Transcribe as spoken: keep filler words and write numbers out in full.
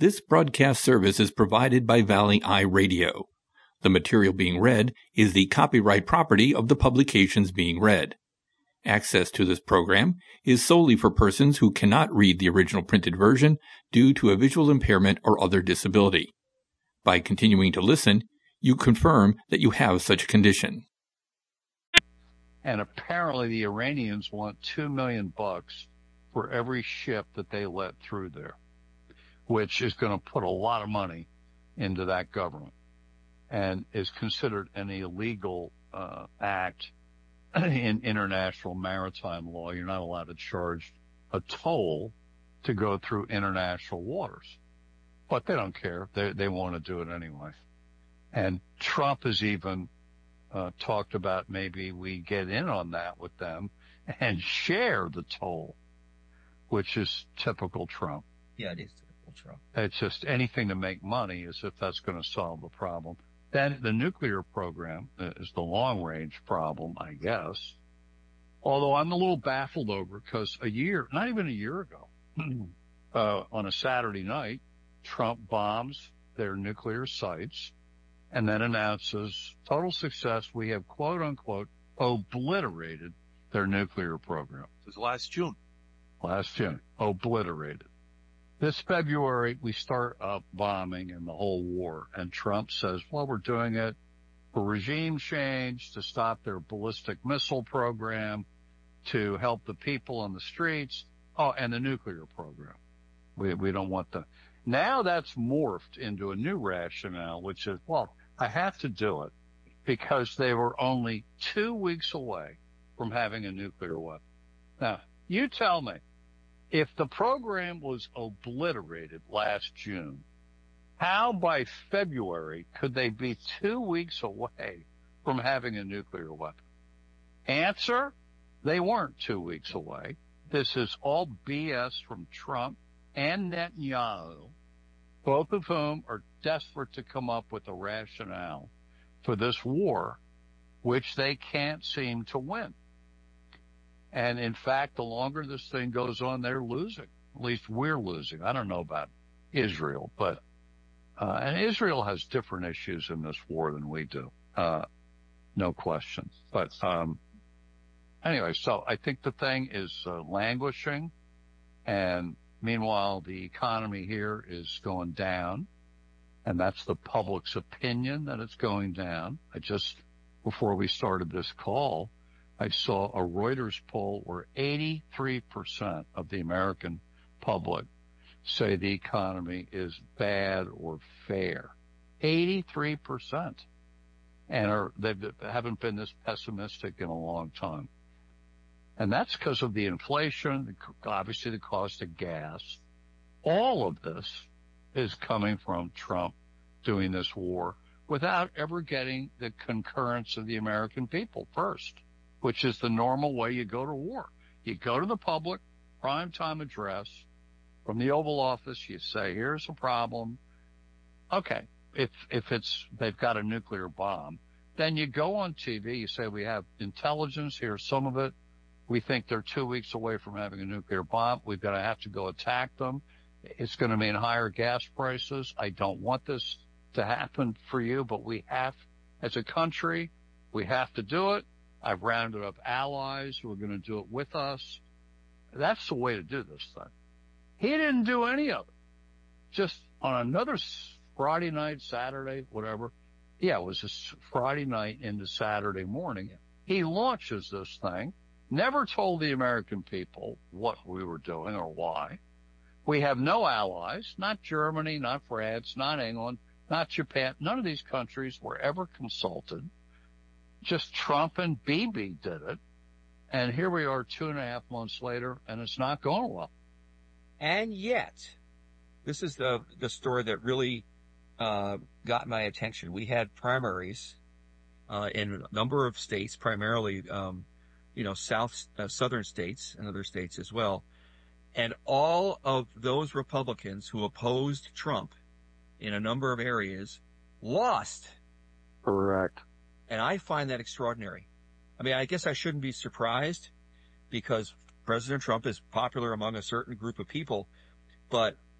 This broadcast service is provided by Valley Eye Radio. The material being read is the copyright property of the publications being read. Access to this program is solely for persons who cannot read the original printed version due to a visual impairment or other disability. By continuing to listen, you confirm that you have such a condition. And apparently the Iranians want two million bucks for every ship that they let through there, which is going to put a lot of money into that government and is considered an illegal uh, act in international maritime law. You're not allowed to charge a toll to go through international waters. But they don't care. They, they want to do it anyway. And Trump has even uh, talked about maybe we get in on that with them and share the toll, which is typical Trump. Yeah, it is typical Trump. It's just anything to make money as if that's going to solve the problem. Then the nuclear program is the long-range problem, I guess. Although I'm a little baffled over because a year, not even a year ago, uh, on a Saturday night, Trump bombs their nuclear sites and then announces total success. We have, quote unquote, obliterated their nuclear program. It was last June. Last June. Obliterated. This February, we start up bombing and the whole war. And Trump says, well, we're doing it for regime change, to stop their ballistic missile program, to help the people on the streets. Oh, and the nuclear program. We, we don't want the, now that's morphed into a new rationale, which is, well, I have to do it because they were only two weeks away from having a nuclear weapon. Now, you tell me, if the program was obliterated last June, how by February could they be two weeks away from having a nuclear weapon? Answer, they weren't two weeks away. This is all B S from Trump and Netanyahu, both of whom are desperate to come up with a rationale for this war, which they can't seem to win. And in fact, the longer this thing goes on, they're losing. At least we're losing. I don't know about Israel, but, uh, and Israel has different issues in this war than we do. Uh, no question. But, um, anyway, so I think the thing is uh, languishing. And meanwhile, the economy here is going down. And that's the public's opinion that it's going down. I just, before we started this call, I saw a Reuters poll where eighty-three percent of the American public say the economy is bad or fair. eighty-three percent. And are, they haven't been this pessimistic in a long time. And that's because of the inflation, obviously the cost of gas. All of this is coming from Trump doing this war without ever getting the concurrence of the American people first, which is the normal way you go to war. You go to the public, primetime address, from the Oval Office, you say, here's a problem. Okay, if if it's they've got a nuclear bomb, then you go on T V, you say, we have intelligence, here's some of it. We think they're two weeks away from having a nuclear bomb. We're going to have to go attack them. It's going to mean higher gas prices. I don't want this to happen for you, but we have, as a country, we have to do it. I've rounded up allies who are going to do it with us. That's the way to do this thing. He didn't do any of it. Just on another Friday night, Saturday, whatever. Yeah, it was a Friday night into Saturday morning. He launches this thing, never told the American people what we were doing or why. We have no allies, not Germany, not France, not England, not Japan. None of these countries were ever consulted. Just Trump and Bibi did it. And here we are two and a half months later, and it's not going well. And yet, this is the, the story that really uh, got my attention. We had primaries uh, in a number of states, primarily, um, you know, south, uh, southern states and other states as well. And all of those Republicans who opposed Trump in a number of areas lost. Correct. And I find that extraordinary. I mean, I guess I shouldn't be surprised because President Trump is popular among a certain group of people, but